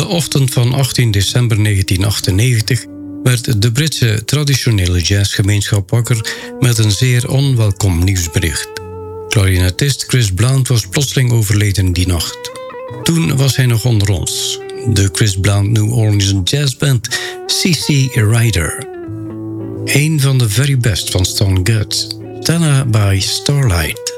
de ochtend van 18 december 1998 werd de Britse traditionele jazzgemeenschap wakker met een zeer onwelkom nieuwsbericht. Clarinetist Chris Blount was plotseling overleden die nacht. Toen was hij nog onder ons. De Chris Blount New Orleans Jazz Band CC Rider. Een van de very best van Stan Getz, Tana by Starlight.